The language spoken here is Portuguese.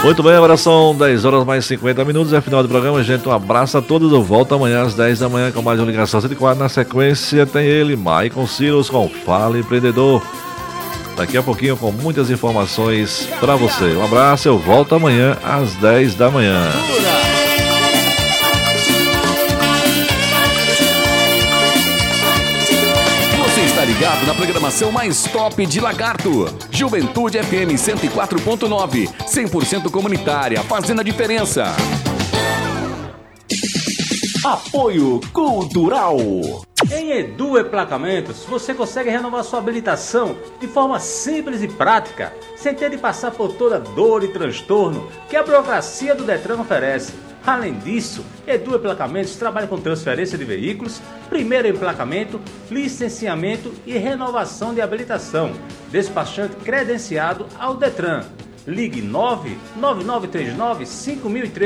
Muito bem, agora são 10 horas mais 50 minutos, é final do programa, gente. Um abraço a todos, eu volto amanhã às 10 da manhã com mais uma Ligação 104. Na sequência tem ele, Maicon Silos com Fala Empreendedor. Daqui a pouquinho com muitas informações para você. Um abraço, eu volto amanhã às 10 da manhã. Você está ligado na programação mais top de Lagarto. Juventude FM 104.9, 100% comunitária, fazendo a diferença. Apoio Cultural. Em Edu Emplacamentos, você consegue renovar sua habilitação de forma simples e prática, sem ter de passar por toda dor e transtorno que a burocracia do Detran oferece. Além disso, Edu Emplacamentos trabalha com transferência de veículos, primeiro emplacamento, licenciamento e renovação de habilitação. Despachante credenciado ao Detran. Ligue 99939 5003.